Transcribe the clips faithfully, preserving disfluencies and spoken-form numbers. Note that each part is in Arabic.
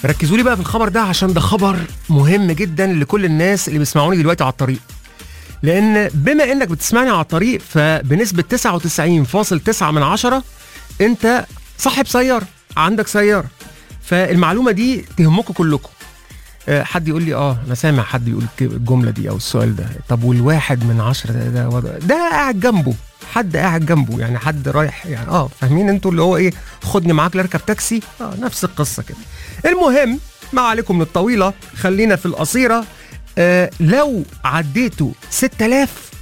ركزوا لي بقى في الخبر ده عشان ده خبر مهم جدا لكل الناس اللي بيسمعوني دلوقتي على الطريق. لان بما انك بتسمعني على الطريق فبنسبه تسعة وتسعين فاصلة تسعة من عشرة انت صاحب سياره، عندك سياره. فالمعلومه دي تهمكم كلكم. أه حد يقول لي اه انا سامع حد يقول الجمله دي او السؤال ده، طب والواحد من عشرة ده ده, ده, ده قاعد جنبه، حد قاعد جنبه يعني، حد رايح يعني اه فاهمين انتوا اللي هو ايه، خدني معاك لاركب تاكسي، اه نفس القصه كده. المهم ما عليكم من الطويله، خلينا في القصيره. آه لو عديتوا ستة آلاف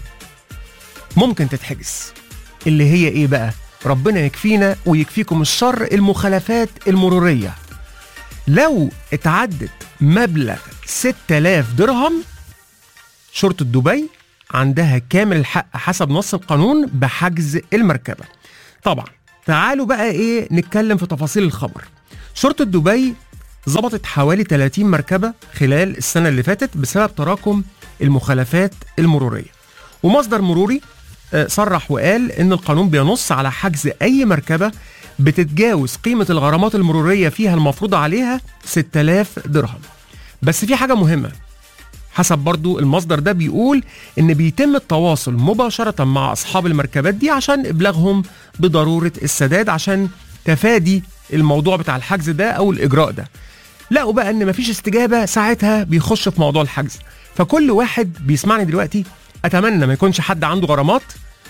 ممكن تتحجز. اللي هي ايه بقى؟ ربنا يكفينا ويكفيكم الشر، المخالفات المروريه. لو اتعدت مبلغ ستة آلاف درهم، شرطه دبي عندها كامل الحق حسب نص القانون بحجز المركبه. طبعا تعالوا بقى ايه نتكلم في تفاصيل الخبر. شرطه دبي ضبطت حوالي ثلاثين مركبة خلال السنة اللي فاتت بسبب تراكم المخالفات المرورية. ومصدر مروري صرح وقال إن القانون بينص على حجز أي مركبة بتتجاوز قيمة الغرامات المرورية فيها المفروضة عليها ستة آلاف درهم. بس في حاجة مهمة، حسب برضو المصدر ده بيقول إن بيتم التواصل مباشرة مع أصحاب المركبات دي عشان إبلاغهم بضرورة السداد، عشان تفادي الموضوع بتاع الحجز ده أو الإجراء ده. لقوا بقى ان مفيش استجابه، ساعتها بيخش في موضوع الحجز. فكل واحد بيسمعني دلوقتي اتمنى ما يكونش حد عنده غرامات،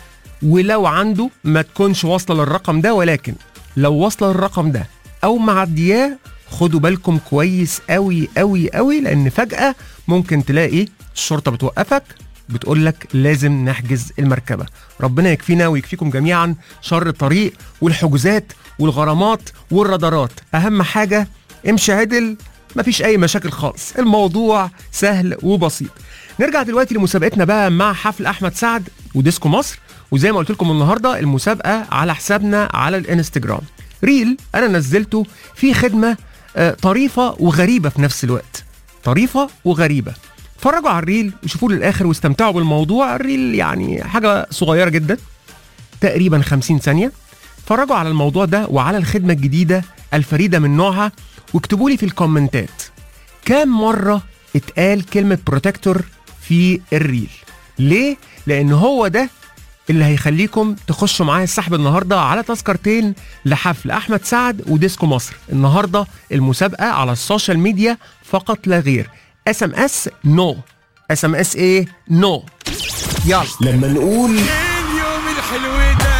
ولو عنده ما تكونش واصله للرقم ده، ولكن لو واصله للرقم ده او معدياه خدوا بالكم كويس قوي قوي قوي، لان فجاه ممكن تلاقي الشرطه بتوقفك بتقول لك لازم نحجز المركبه. ربنا يكفينا ويكفيكم جميعا شر الطريق والحجوزات والغرامات والرادارات. اهم حاجه امشي عدل، مفيش اي مشاكل خالص، الموضوع سهل وبسيط. نرجع دلوقتي لمسابقتنا بقى مع حفل احمد سعد وديسكو مصر. وزي ما قلت لكم النهارده المسابقه على حسابنا على الانستجرام. ريل انا نزلته في خدمه آه طريفه وغريبه في نفس الوقت، طريفه وغريبه. اتفرجوا على الريل وشوفوه للاخر واستمتعوا بالموضوع. الريل يعني حاجه صغيره جدا تقريبا خمسين ثانيه. اتفرجوا على الموضوع ده وعلى الخدمه الجديده الفريده من نوعها، واكتبوا لي في الكومنتات كام مرة اتقال كلمة بروتكتور في الريل. ليه؟ لأن هو ده اللي هيخليكم تخشوا معايا السحب النهاردة على تذكرتين لحفل أحمد سعد وديسكو مصر. النهاردة المسابقة على السوشيال ميديا فقط لا غير. اس ام اس نو، اس ام اس ايه نو. يلا لما نقول اليوم الحلو ده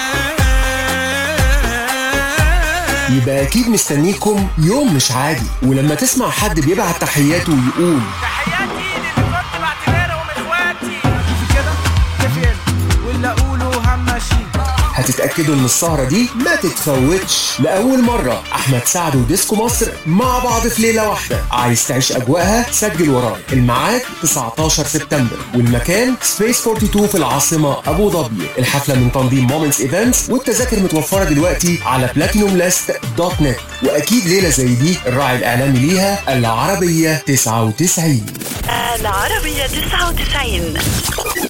يبقى اكيد مستنيكم يوم مش عادي. ولما تسمع حد بيبعت تحياته ويقول تحياتي للي كنت بعتبرهم اخواتي في كده كفين ولا اقوله همشي، هتتأكدوا ان السهرة دي ما تتفوتش. لأول مرة أحمد سعد وديسكو مصر مع بعض في ليلة واحدة. عايز تعيش أجواءها؟ سجل وراي. الميعاد تسعتاشر سبتمبر والمكان سبيس اتنين وأربعين في العاصمة أبو ظبي. الحفلة من تنظيم مومنتس ايفنتس والتذاكر متوفرة دلوقتي على بلاتينوم لاست دوت نت. وأكيد ليلة زي دي الراعي الإعلامي ليها العربية تسعة وتسعين. العربية تسعة وتسعين.